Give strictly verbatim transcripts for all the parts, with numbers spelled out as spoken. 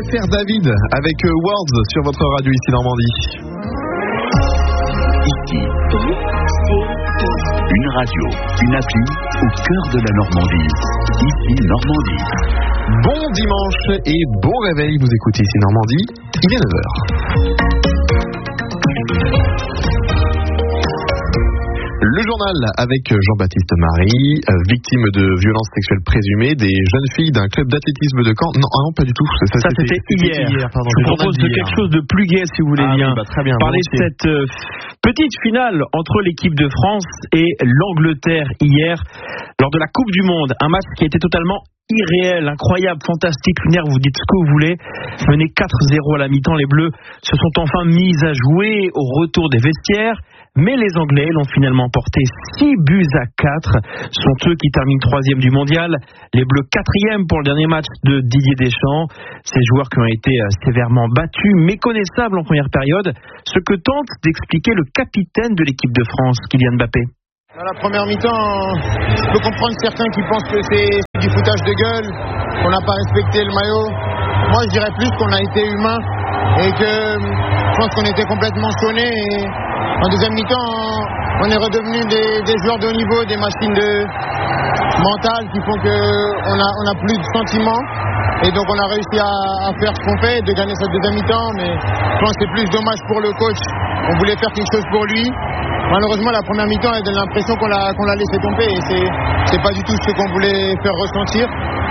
faire David avec Words sur votre radio ici Normandie. Ici, une radio, une appli au cœur de la Normandie. Ici Normandie. Bon dimanche et bon réveil, vous écoutez ici Normandie, il est neuf heures. Le journal avec Jean-Baptiste Marie, victime de violences sexuelles présumées des jeunes filles d'un club d'athlétisme de Caen. Non, ah non, pas du tout. Ça, ça c'était, c'était hier. hier pardon. Je vous propose de quelque chose de plus gai, si vous voulez ah, bien. Oui, bah, très bien. Parler de cette euh, petite finale entre l'équipe de France et l'Angleterre hier, lors de la Coupe du Monde. Un match qui a été totalement irréel, incroyable, fantastique, lunaire, vous dites ce que vous voulez. Menés quatre zéro à la mi-temps, les Bleus se sont enfin mis à jouer au retour des vestiaires. Mais les Anglais l'ont finalement porté six buts à quatre. Sont eux qui terminent troisième du mondial. Les Bleus quatrième pour le dernier match de Didier Deschamps. Ces joueurs qui ont été sévèrement battus, méconnaissables en première période. Ce que tente d'expliquer le capitaine de l'équipe de France, Kylian Mbappé. Dans la première mi-temps, je peux comprendre certains qui pensent que c'est du foutage de gueule, qu'on n'a pas respecté le maillot. Moi, je dirais plus qu'on a été humain et que je pense qu'on était complètement sonnés. Et en deuxième mi-temps, on est redevenus des, des joueurs de haut niveau, des machines de mentales qui font qu'on a, on a plus de sentiments. Et donc, on a réussi à, à faire ce qu'on fait, de gagner cette deuxième mi-temps. Mais je pense que c'est plus dommage pour le coach. On voulait faire quelque chose pour lui. Malheureusement, la première mi-temps, elle donne l'impression qu'on l'a, qu'on l'a laissé tomber. Et c'est, c'est pas du tout ce qu'on voulait faire ressentir.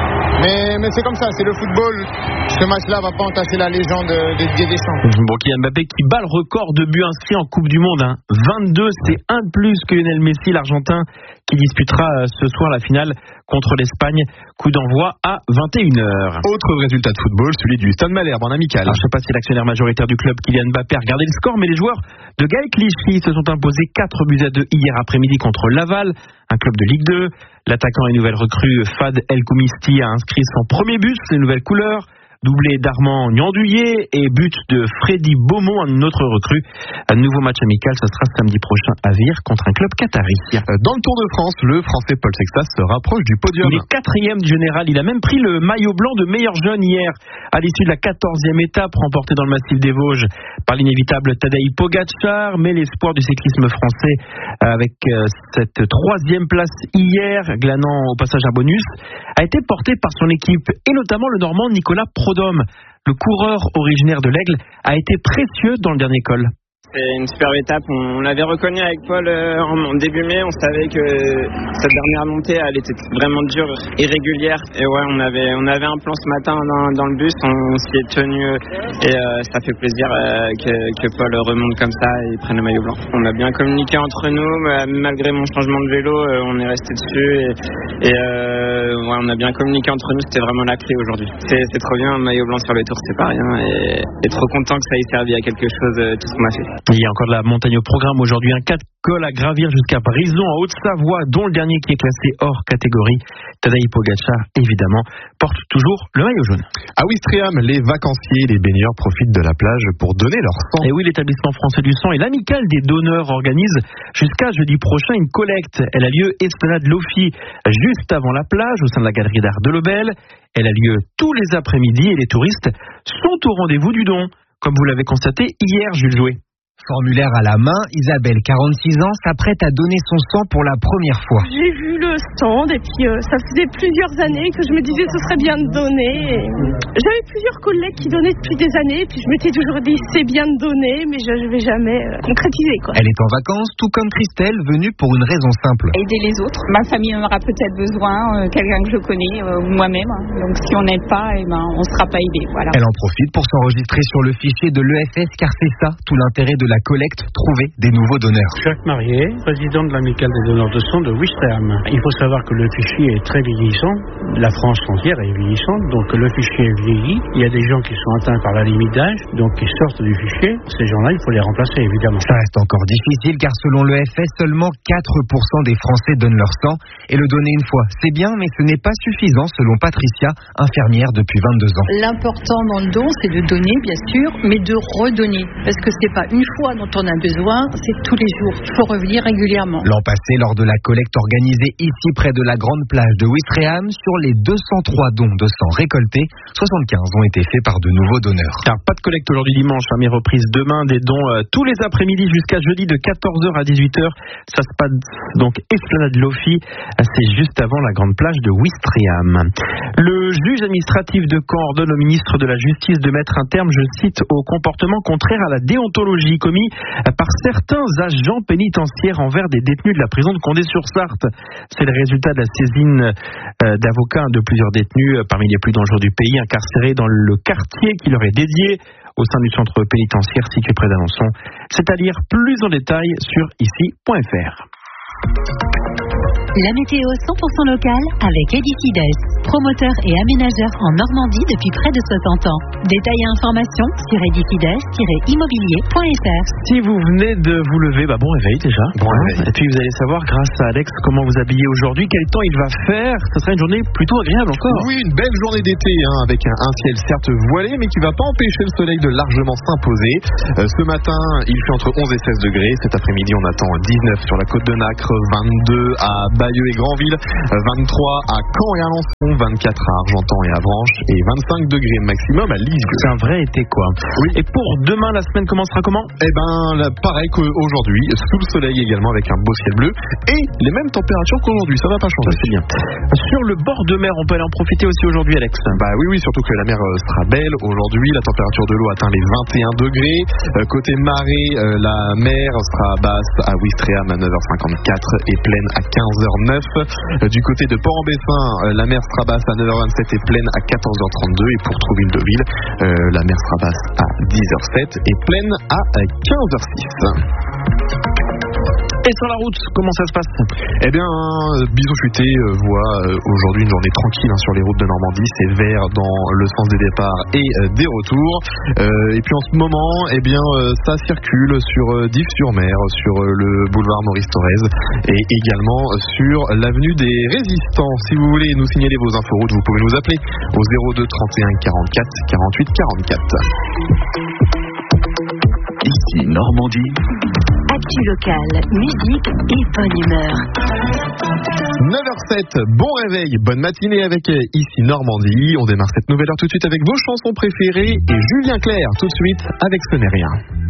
Mais, mais c'est comme ça, c'est le football. Ce match-là va pas entacher la légende de Didier Deschamps. Bon, Kylian Mbappé qui bat le record de buts inscrits en Coupe du Monde. Hein. vingt-deux, c'est un de plus que Lionel Messi, l'Argentin, qui disputera ce soir la finale contre l'Espagne. Coup d'envoi à vingt et une heures. Autre résultat de football, celui du Stade Malherbe en amical. Alors, je ne sais pas si l'actionnaire majoritaire du club, Kylian Mbappé, a regardé le score, mais les joueurs de Gaël Clichy se sont imposés quatre buts à deux hier après-midi contre Laval, un club de Ligue deux. L'attaquant et nouvelle recrue Fad El Koumisti a inscrit son premier but, ses nouvelles couleurs. Doublé d'Armand Niandouillet et but de Freddy Beaumont, un autre recrue. Un nouveau match amical, ce sera samedi prochain à Vire contre un club qatari. Dans le Tour de France, le Français Paul Sextas se rapproche du podium. Il est quatrième du général. Il a même pris le maillot blanc de meilleur jeune hier, à l'issue de la quatorzième étape remportée dans le massif des Vosges par l'inévitable Tadej Pogačar. Mais l'espoir du cyclisme français, avec cette troisième place hier, glanant au passage un bonus, a été porté par son équipe et notamment le Normand Nicolas Prodhomme. Le coureur originaire de l'Aigle a été précieux dans le dernier col. C'est une superbe étape, on l'avait reconnu avec Paul euh, en début mai, on savait que cette dernière montée elle était vraiment dure, irrégulière et ouais on avait, on avait un plan ce matin dans, dans le bus, on s'y est tenu et euh, ça fait plaisir euh, que, que Paul remonte comme ça et prenne le maillot blanc. On a bien communiqué entre nous, mais malgré mon changement de vélo, euh, on est resté dessus et, et euh, ouais, on a bien communiqué entre nous, c'était vraiment la clé aujourd'hui. C'est, c'est trop bien, un maillot blanc sur le tour c'est pas rien et, et trop content que ça ait servi à quelque chose euh, tout ce qu'on a fait. Il y a encore de la montagne au programme aujourd'hui, un quatre cols à gravir jusqu'à Brison en Haute-Savoie, dont le dernier qui est classé hors catégorie. Tadej Pogačar, évidemment, porte toujours le maillot jaune. À Ouistreham, les vacanciers et les baigneurs profitent de la plage pour donner leur sang. Et oui, l'établissement français du sang et l'amicale des donneurs organisent jusqu'à jeudi prochain une collecte. Elle a lieu Esplanade Lofi, juste avant la plage, au sein de la galerie d'art de l'Aubel. Elle a lieu tous les après-midi et les touristes sont au rendez-vous du don, comme vous l'avez constaté hier, Jules Jouet. Formulaire à la main, Isabelle, quarante-six ans, s'apprête à donner son sang pour la première fois. J'ai vu le stand et puis euh, ça faisait plusieurs années que je me disais ce serait bien de donner. Et j'avais plusieurs collègues qui donnaient depuis des années et puis je m'étais toujours dit c'est bien de donner mais je ne vais jamais euh, concrétiser quoi. Elle est en vacances, tout comme Christelle, venue pour une raison simple. Aider les autres. Ma famille en aura peut-être besoin, euh, quelqu'un que je connais euh, ou moi-même. Donc si on n'aide pas, eh ben, on ne sera pas aidé. Voilà. Elle en profite pour s'enregistrer sur le fichier de l'E F S car c'est ça tout l'intérêt de la collecte, trouver des nouveaux donneurs. Jacques Marié, président de l'amicale des donneurs de sang de Ouistreham. Il faut savoir que le fichier est très vieillissant. La France entière est vieillissante, donc le fichier est vieilli. Il y a des gens qui sont atteints par la limite d'âge, donc ils sortent du fichier. Ces gens-là, il faut les remplacer, évidemment. Ça reste encore difficile car selon l'E F S, seulement quatre pour cent des Français donnent leur sang. Et le donner une fois, c'est bien, mais ce n'est pas suffisant selon Patricia, infirmière depuis vingt-deux ans. L'important dans le don, c'est de donner, bien sûr, mais de redonner. Parce que c'est pas une fois dont on a besoin, c'est tous les jours. Il faut revenir régulièrement. L'an passé, lors de la collecte organisée ici près de la grande plage de Ouistreham, sur les deux cent trois dons de sang récoltés, soixante-quinze ont été faits par de nouveaux donneurs. Car pas de collecte aujourd'hui dimanche, hein, mais reprise demain, des dons euh, tous les après-midi jusqu'à jeudi de quatorze heures à dix-huit heures. Ça se passe donc Esplanade Lofi, c'est juste avant la grande plage de Ouistreham. Le juge administratif de Caen ordonne au ministre de la Justice de mettre un terme, je cite, au comportement contraire à la déontologie commis par certains agents pénitentiaires envers des détenus de la prison de Condé-sur-Sarthe. C'est le résultat de la saisine euh, d'avocats de plusieurs détenus, euh, parmi les plus dangereux du pays, incarcérés dans le quartier qui leur est dédié au sein du centre pénitentiaire situé près d'Alençon. C'est à lire plus en détail sur ici point f r. La météo cent pour cent locale avec Edicides, promoteur et aménageur en Normandie depuis près de soixante ans. Détails et informations sur edicides tiret immobilier point f r. Si vous venez de vous lever, bah bon réveil déjà. Bon réveil. Et puis vous allez savoir grâce à Alex comment vous habiller aujourd'hui, quel temps il va faire. Ce sera une journée plutôt agréable encore. Oui, une belle journée d'été hein, avec un, un ciel certes voilé mais qui va pas empêcher le soleil de largement s'imposer. Euh, ce matin, il fait entre onze et seize degrés. Cet après-midi, on attend dix-neuf sur la côte de Nacre, vingt-deux à Bayeux et Granville, vingt-trois à Caen et Alençon, vingt-quatre à Argentan et Avranches et vingt-cinq degrés maximum à Lisieux. C'est un vrai été quoi. Oui. Et pour demain, la semaine commencera comment? Eh ben, là, pareil qu'aujourd'hui, sous le soleil également avec un beau ciel bleu et les mêmes températures qu'aujourd'hui, ça va pas changer. Ça, c'est bien. Sur le bord de mer, on peut aller en profiter aussi aujourd'hui, Alex. Bah oui, oui, surtout que la mer euh, sera belle aujourd'hui. La température de l'eau atteint les vingt et un degrés. Euh, côté marée, euh, la mer sera basse à Ouistreham à neuf heures cinquante-quatre et pleine à quinze heures neuf. Euh, du côté de Port-en-Bessin, euh, la mer sera basse à neuf heures vingt-sept et pleine à quatorze heures trente-deux. Et pour Trouville-de-Ville, euh, la mer sera basse à dix heures sept et pleine à quinze heures six. Et sur la route, comment ça se passe? Eh bien, Bison Futé euh, voit euh, aujourd'hui une journée tranquille hein, sur les routes de Normandie. C'est vert dans le sens des départs et euh, des retours. Euh, et puis en ce moment, eh bien, euh, ça circule sur euh, Dives-sur-Mer, sur euh, le boulevard Maurice Thorez et également sur l'avenue des Résistants. Si vous voulez nous signaler vos inforoutes, vous pouvez nous appeler au zéro deux trente et un quarante-quatre quarante-huit quarante-quatre. Ici Normandie. Actu locale, musique et bonne humeur. neuf heures sept, bon réveil, bonne matinée avec Ici Normandie. On démarre cette nouvelle heure tout de suite avec vos chansons préférées et Julien Clerc tout de suite avec Ce n'est rien.